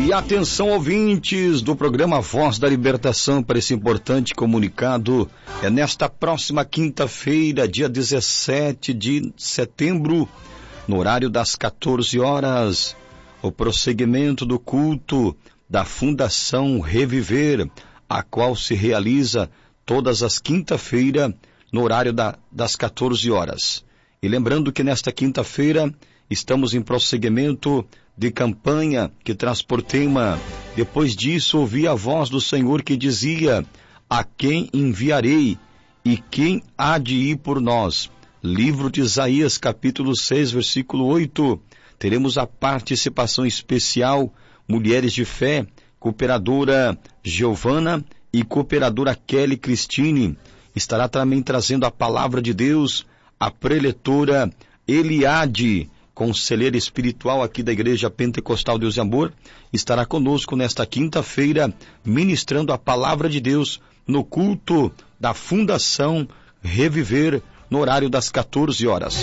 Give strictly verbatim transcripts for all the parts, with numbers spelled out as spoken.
E atenção, ouvintes do programa Voz da Libertação, para esse importante comunicado. É nesta próxima quinta-feira, dia dezessete de setembro, no horário das quatorze horas, o prosseguimento do culto da Fundação Reviver, a qual se realiza todas as quinta-feiras, no horário da, das quatorze horas. E lembrando que nesta quinta-feira estamos em prosseguimento de campanha que traz por tema: depois disso ouvi a voz do Senhor que dizia: a quem enviarei e quem há de ir por nós? Livro de Isaías, capítulo seis, versículo oito. Teremos a participação especial, mulheres de fé, cooperadora Giovana e cooperadora Kelly Cristine. Estará também trazendo a palavra de Deus a preletora Eliade, conselheira espiritual aqui da Igreja Pentecostal Deus e Amor, estará conosco nesta quinta-feira, ministrando a palavra de Deus no culto da Fundação Reviver, no horário das quatorze horas.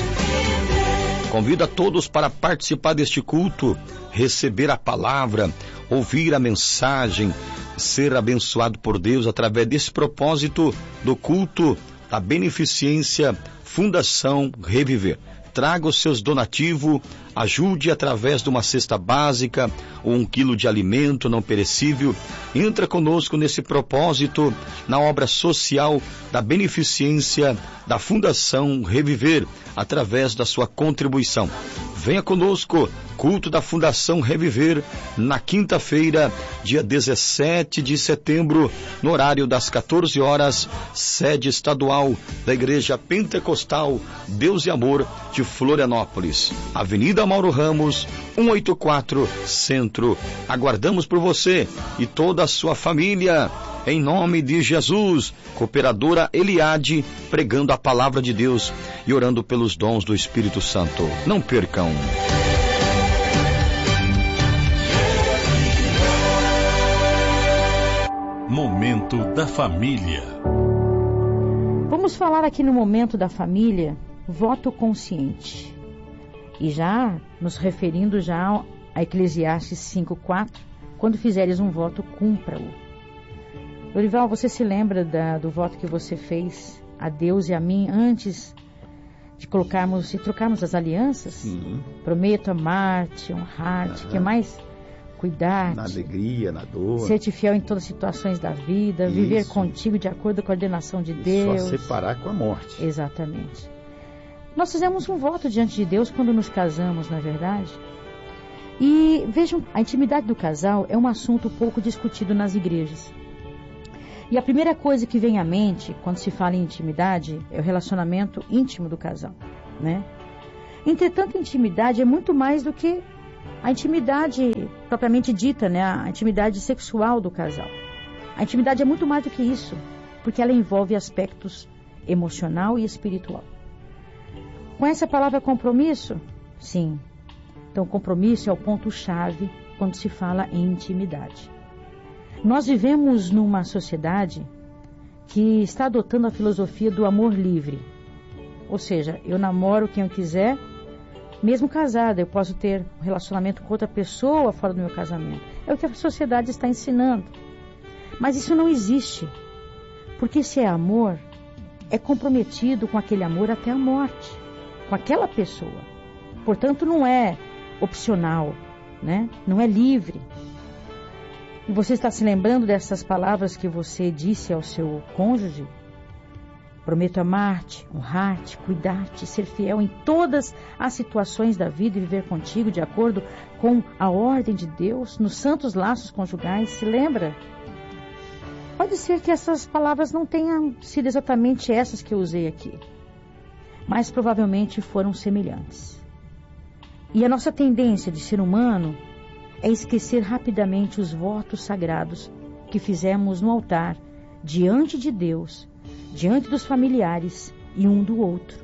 Convido a todos para participar deste culto, receber a palavra, ouvir a mensagem, ser abençoado por Deus através desse propósito do culto da Beneficência Fundação Reviver. Traga os seus donativos, ajude através de uma cesta básica ou um quilo de alimento não perecível. Entra conosco nesse propósito, na obra social da Beneficência da Fundação Reviver, através da sua contribuição. Venha conosco, culto da Fundação Reviver, na quinta-feira, dia dezessete de setembro, no horário das quatorze horas, sede estadual da Igreja Pentecostal Deus e Amor de Florianópolis, Avenida Mauro Ramos, cento e oitenta e quatro, Centro. Aguardamos por você e toda a sua família, em nome de Jesus. Cooperadora Eliade, pregando a palavra de Deus e orando pelos dons do Espírito Santo. Não percam. Momento da Família. Vamos falar aqui no Momento da Família, voto consciente. E já nos referindo já a Eclesiastes cinco, quatro, quando fizeres um voto, cumpra-o. Dorival, você se lembra da, do voto que você fez a Deus e a mim antes de colocarmos e trocarmos as alianças? Sim. Prometo amar-te, honrar-te, Uhum. que mais? Cuidar-te. Na alegria, na dor. Ser-te fiel em todas as situações da vida, Isso. Viver contigo de acordo com a ordenação de E Deus. só separar com a morte. Exatamente. Nós fizemos um voto diante de Deus quando nos casamos, na verdade. E vejam, a intimidade do casal é um assunto pouco discutido nas igrejas. E a primeira coisa que vem à mente quando se fala em intimidade é o relacionamento íntimo do casal, né? Entretanto, a intimidade é muito mais do que a intimidade propriamente dita, né? A intimidade sexual do casal. A intimidade é muito mais do que isso, porque ela envolve aspectos emocional e espiritual. Conhece a palavra compromisso? Sim. Então, compromisso é o ponto-chave quando se fala em intimidade. Nós vivemos numa sociedade que está adotando a filosofia do amor livre. Ou seja, eu namoro quem eu quiser, mesmo casada, eu posso ter um relacionamento com outra pessoa fora do meu casamento. É o que a sociedade está ensinando. Mas isso não existe. Porque se é amor, é comprometido com aquele amor até a morte, com aquela pessoa. Portanto, não é opcional, né? Não é livre. E você está se lembrando dessas palavras que você disse ao seu cônjuge? Prometo amar-te, honrar-te, cuidar-te, ser fiel em todas as situações da vida e viver contigo de acordo com a ordem de Deus, nos santos laços conjugais. Se lembra? Pode ser que essas palavras não tenham sido exatamente essas que eu usei aqui, mas provavelmente foram semelhantes. E a nossa tendência de ser humano é esquecer rapidamente os votos sagrados que fizemos no altar, diante de Deus, diante dos familiares e um do outro.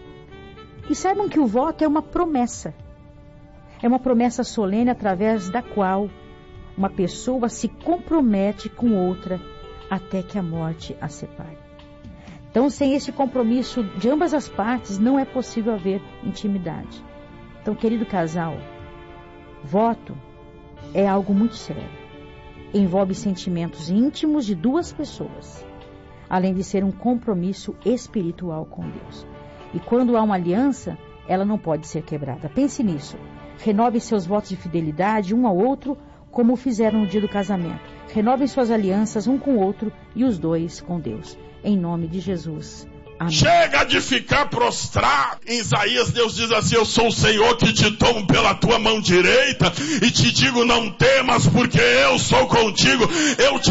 E saibam que o voto é uma promessa. É uma promessa solene através da qual uma pessoa se compromete com outra até que a morte a separe. Então, sem esse compromisso de ambas as partes, não é possível haver intimidade. Então, querido casal, voto é algo muito sério. Envolve sentimentos íntimos de duas pessoas, além de ser um compromisso espiritual com Deus. E quando há uma aliança, ela não pode ser quebrada. Pense nisso. Renove seus votos de fidelidade um ao outro, como fizeram no dia do casamento. Renovem suas alianças um com o outro e os dois com Deus. Em nome de Jesus. Amém. Chega de ficar prostrado. Em Isaías, Deus diz assim: eu sou o Senhor que te tomo pela tua mão direita e te digo, não temas, porque eu sou contigo. Eu te